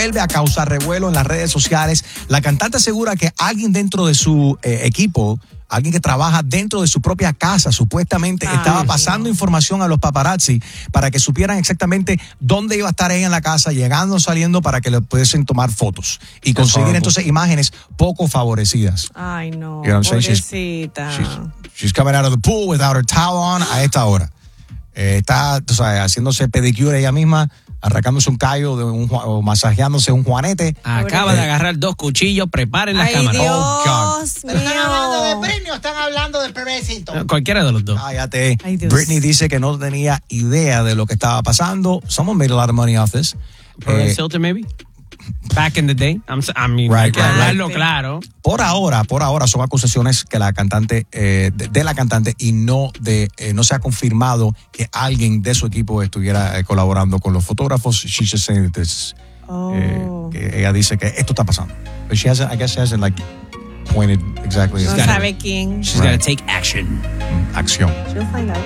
vuelve a causar revuelo en las redes sociales. La cantante asegura que alguien dentro de su equipo, alguien que trabaja dentro de su propia casa, supuestamente estaba pasando información a los paparazzi para que supieran exactamente dónde iba a estar ella en la casa, llegando o saliendo, para que le pudiesen tomar fotos y conseguir entonces imágenes poco favorecidas. Ay, no, You know what I'm saying? pobrecita. She's coming out of the pool without her towel on a esta hora. Está, tú sabes, haciéndose pedicure ella misma, arrancándose un callo o masajeándose un juanete. Acaba de agarrar 2 cuchillos, preparen las cámaras. Dios mío. ¿Están hablando de Britney o están hablando de Bebecito? Cualquiera de los dos. Cállate. Ay, Dios. Britney dice que no tenía idea de lo que estaba pasando. Someone made a lot of money off this. Paris Hilton, maybe? Back in the day. I mean, Right, hay que right, hablarlo right. claro. Por ahora son acusaciones que la cantante, de la cantante, y no se ha confirmado que alguien de su equipo estuviera colaborando con los fotógrafos. She's just saying that this, que ella dice que esto está pasando. But I guess she hasn't like pointed exactly. No sabe quién. She's got to take action. Acción. She'll find out.